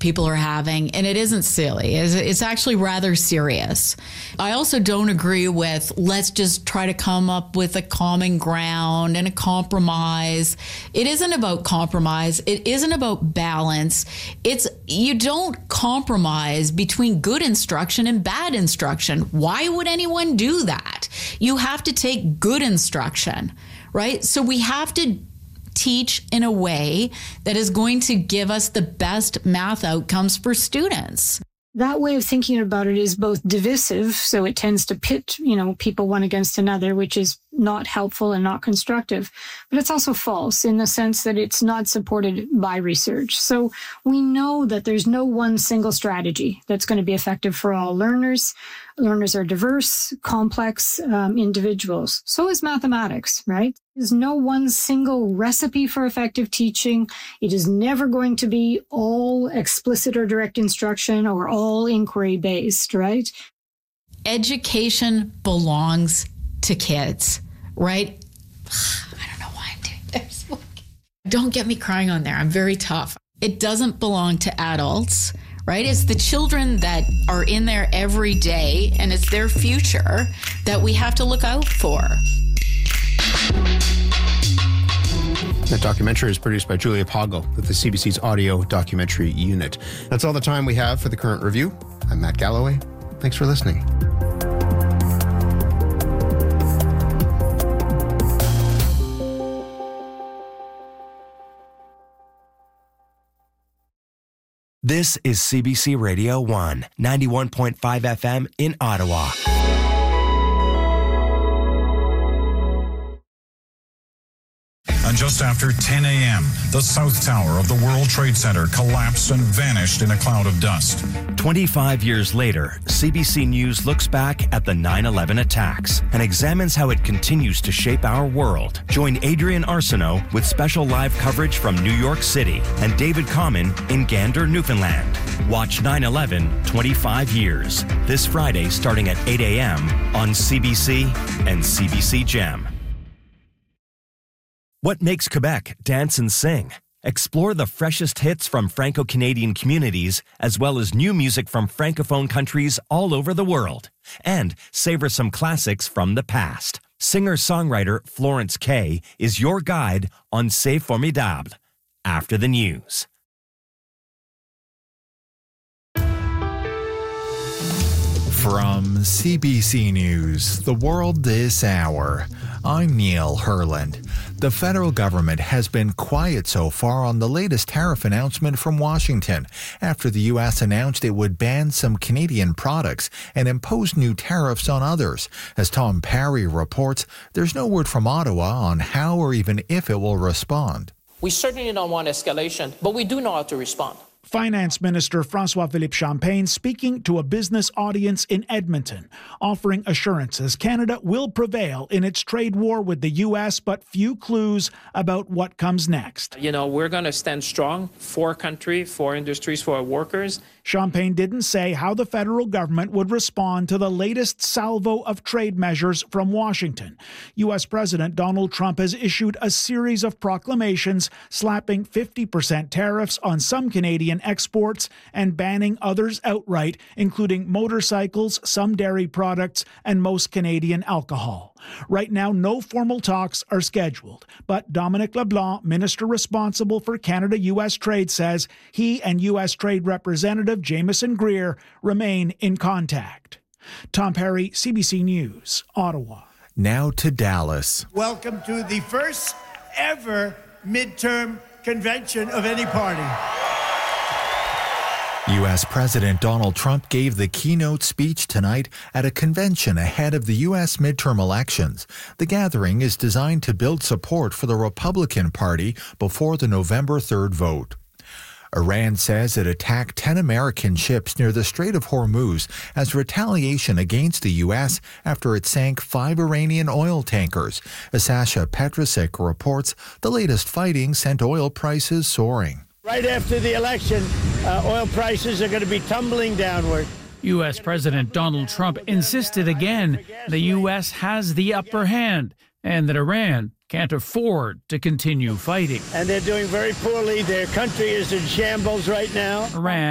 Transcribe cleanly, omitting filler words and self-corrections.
people are having, and it isn't silly. It's actually rather serious. I also don't agree with let's just try to come up with a common ground and a compromise. It isn't about compromise. It isn't about balance. You don't compromise between good instruction and bad instruction. Why would anyone do that? You have to take good instruction, right? So we have to teach in a way that is going to give us the best math outcomes for students. That way of thinking about it is both divisive, so it tends to pit, people one against another, which is not helpful and not constructive. But it's also false in the sense that it's not supported by research. So we know that there's no one single strategy that's going to be effective for all learners. Learners are diverse, complex individuals. So is mathematics, right? There's no one single recipe for effective teaching. It is never going to be all explicit or direct instruction or all inquiry-based, right? Education belongs to kids, right? I don't know why I'm doing this. Don't get me crying on there. I'm very tough. It doesn't belong to adults, right? It's the children that are in there every day, and it's their future that we have to look out for. That documentary is produced by Julia Poggle with the CBC's Audio Documentary Unit. That's all the time we have for the current review. I'm Matt Galloway. Thanks for listening. This is CBC Radio 1, 91.5 FM in Ottawa. And just after 10 a.m., the South Tower of the World Trade Center collapsed and vanished in a cloud of dust. 25 years later, CBC News looks back at the 9/11 attacks and examines how it continues to shape our world. Join Adrian Arsenault with special live coverage from New York City and David Common in Gander, Newfoundland. Watch 9/11 25 Years this Friday starting at 8 a.m. on CBC and CBC Gem. What makes Quebec dance and sing? Explore the freshest hits from Franco-Canadian communities, as well as new music from Francophone countries all over the world. And savor some classics from the past. Singer-songwriter Florence Kay is your guide on C'est Formidable. After the news. From CBC News, The World This Hour, I'm Neil Herland. The federal government has been quiet so far on the latest tariff announcement from Washington after the U.S. announced it would ban some Canadian products and impose new tariffs on others. As Tom Parry reports, there's no word from Ottawa on how or even if it will respond. We certainly don't want escalation, but we do know how to respond. Finance Minister François-Philippe Champagne speaking to a business audience in Edmonton, offering assurances Canada will prevail in its trade war with the U.S., but few clues about what comes next. We're going to stand strong for country, for industries, for our workers. Champagne didn't say how the federal government would respond to the latest salvo of trade measures from Washington. U.S. President Donald Trump has issued a series of proclamations slapping 50% tariffs on some Canadian exports and banning others outright, including motorcycles, some dairy products, and most Canadian alcohol. Right now, no formal talks are scheduled, but Dominic LeBlanc, minister responsible for Canada-U.S. trade, says he and U.S. Trade Representative Jameson Greer remain in contact. Tom Parry, CBC News, Ottawa. Now to Dallas. Welcome to the first ever midterm convention of any party. U.S. President Donald Trump gave the keynote speech tonight at a convention ahead of the U.S. midterm elections. The gathering is designed to build support for the Republican Party before the November 3rd vote. Iran says it attacked 10 American ships near the Strait of Hormuz as retaliation against the U.S. after it sank 5 Iranian oil tankers. Sasha Petrusek reports the latest fighting sent oil prices soaring. Right after the election, oil prices are going to be tumbling downward. U.S. President Donald Trump insisted again the U.S. has the upper hand and that Iran can't afford to continue fighting. And they're doing very poorly. Their country is in shambles right now. Iran